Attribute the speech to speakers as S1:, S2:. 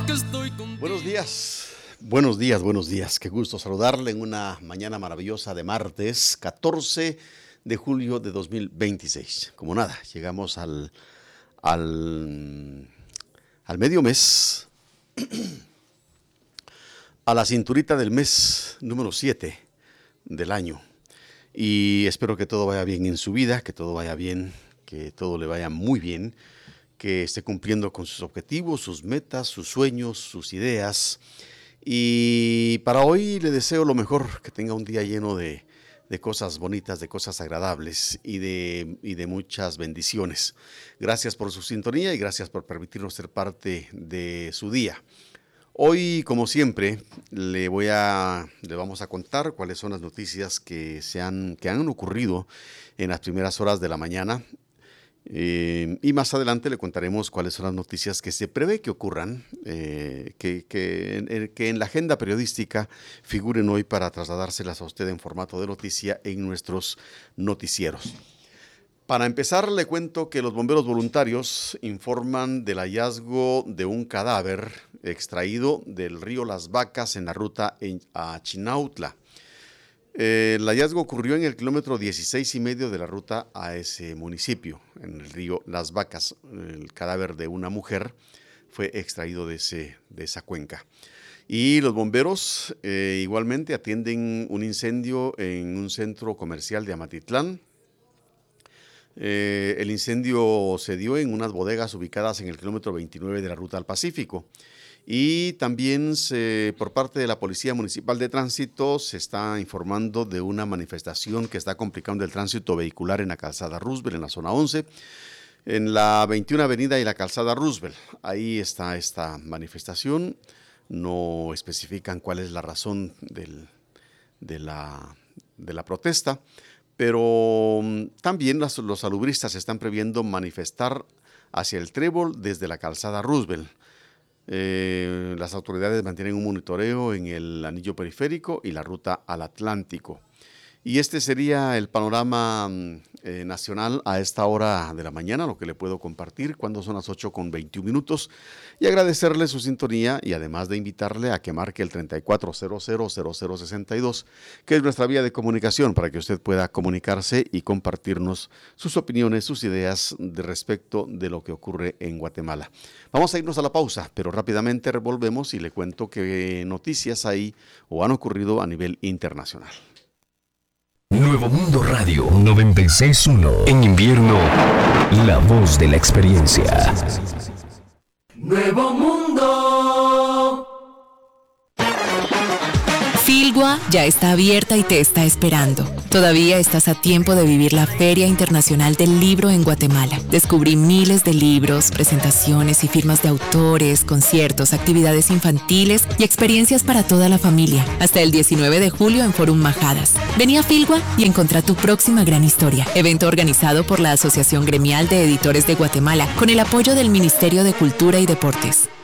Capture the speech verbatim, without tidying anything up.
S1: Buenos días, buenos días, buenos días. Qué gusto saludarle en una mañana maravillosa de martes, catorce de julio de dos mil veintiséis. Como nada, llegamos al, al, al medio mes, a la cinturita del mes número siete del año. Y espero que todo vaya bien en su vida, que todo vaya bien, que todo le vaya muy bien, que esté cumpliendo con sus objetivos, sus metas, sus sueños, sus ideas. Y para hoy le deseo lo mejor, que tenga un día lleno de, de cosas bonitas, de cosas agradables y de, y de muchas bendiciones. Gracias por su sintonía y gracias por permitirnos ser parte de su día. Hoy, como siempre, le voy a, le vamos a contar cuáles son las noticias que, se han, que han ocurrido en las primeras horas de la mañana. Eh, y más adelante le contaremos cuáles son las noticias que se prevé que ocurran, eh, que, que, que en la agenda periodística figuren hoy para trasladárselas a usted en formato de noticia en nuestros noticieros. Para empezar, le cuento que los bomberos voluntarios informan del hallazgo de un cadáver extraído del río Las Vacas en la ruta en, a Chinautla. Eh, el hallazgo ocurrió en el kilómetro dieciséis y medio de la ruta a ese municipio, en el río Las Vacas. El cadáver de una mujer fue extraído de, ese, de esa cuenca. Y los bomberos eh, igualmente atienden un incendio en un centro comercial de Amatitlán. Eh, el incendio se dio en unas bodegas ubicadas en el kilómetro veintinueve de la ruta al Pacífico. Y también se, por parte de la Policía Municipal de Tránsito se está informando de una manifestación que está complicando el tránsito vehicular en la calzada Roosevelt, en la zona once, en la veintiuna Avenida y la calzada Roosevelt. Ahí está esta manifestación. No especifican cuál es la razón del, de, la, de la protesta, pero también los, los salubristas están previendo manifestar hacia el Trébol desde la calzada Roosevelt. Eh, las autoridades mantienen un monitoreo en el anillo periférico y la ruta al Atlántico. Y este sería el panorama eh, nacional a esta hora de la mañana, lo que le puedo compartir cuando son las ocho con veintiún minutos, y agradecerle su sintonía y además de invitarle a que marque el treinta y cuatro cero cero cero cero sesenta y dos, que es nuestra vía de comunicación para que usted pueda comunicarse y compartirnos sus opiniones, sus ideas de respecto de lo que ocurre en Guatemala. Vamos a irnos a la pausa, pero rápidamente revolvemos y le cuento qué noticias hay o han ocurrido a nivel internacional.
S2: Nuevo Mundo Radio noventa y seis punto uno. En invierno, la voz de la experiencia.
S3: Nuevo Mundo.
S4: Filgua ya está abierta y te está esperando. Todavía estás a tiempo de vivir la Feria Internacional del Libro en Guatemala. Descubrí miles de libros, presentaciones y firmas de autores, conciertos, actividades infantiles y experiencias para toda la familia. Hasta el diecinueve de julio en Forum Majadas. Vení a Filgua y encontrá tu próxima gran historia. Evento organizado por la Asociación Gremial de Editores de Guatemala con el apoyo del Ministerio de Cultura y Deportes.